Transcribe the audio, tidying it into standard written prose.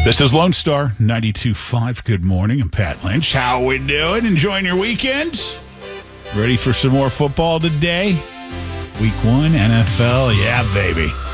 This is Lone Star 92.5. Good morning. I'm Pat Lynch. How we doing? Enjoying your weekends? Ready for some more football today? Week 1, NFL. Yeah, baby.